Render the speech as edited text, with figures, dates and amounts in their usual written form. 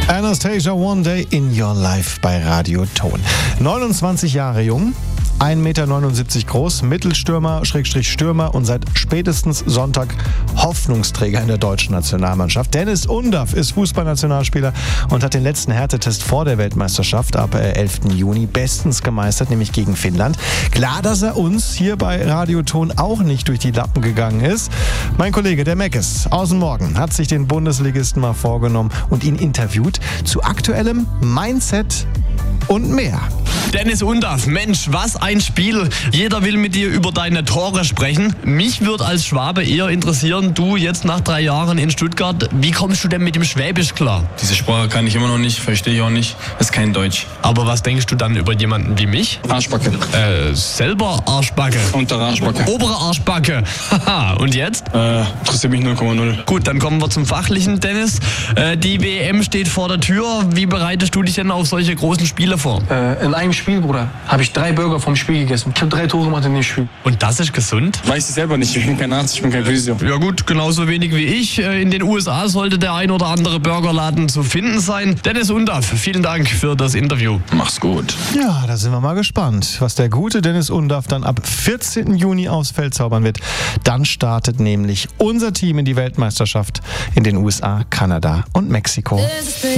Anastasia One Day in Your Life bei Radio Ton. 29 Jahre jung, 1,79 Meter groß, Mittelstürmer, Stürmer und seit spätestens Sonntag Hoffnungsträger in der deutschen Nationalmannschaft. Dennis Undaff ist Fußballnationalspieler und hat den letzten Härtetest vor der Weltmeisterschaft ab 11. Juni bestens gemeistert, nämlich gegen Finnland. Klar, dass er uns hier bei Radio Ton auch nicht durch die Lappen gegangen ist. Mein Kollege, der Meckes aus dem Morgen, hat sich den Bundesligisten mal vorgenommen und ihn interviewt zu aktuellem Mindset und mehr. Dennis Undaff, Mensch, was ein Spiel. Jeder will mit dir über deine Tore sprechen. Mich würde als Schwabe eher interessieren, du jetzt nach 3 Jahren in Stuttgart, wie kommst du denn mit dem Schwäbisch klar? Diese Sprache kann ich immer noch nicht, verstehe ich auch nicht. Das ist kein Deutsch. Aber was denkst du dann über jemanden wie mich? Arschbacke. Selber Arschbacke. Untere Arschbacke. Obere Arschbacke. Haha, und jetzt? Interessiert mich 0,0. Gut, dann kommen wir zum Fachlichen, Dennis. Die WM steht vor der Tür. Wie bereitest du dich denn auf solche großen Spiele vor? In einem Spiel, Bruder, habe ich 3 Burger vom Spiel gegessen. Ich habe 3 Tore gemacht in dem Spiel. Und das ist gesund? Weiß ich selber nicht, ich bin kein Arzt, ich bin kein Physio. Ja gut, genauso wenig wie ich. In den USA sollte der ein oder andere Burgerladen zu finden sein. Dennis Undaff, vielen Dank für das Interview. Mach's gut. Ja, da sind wir mal gespannt, was der gute Dennis Undaff dann ab 14. Juni aufs Feld zaubern wird. Dann startet nämlich unser Team in die Weltmeisterschaft in den USA, Kanada und Mexiko.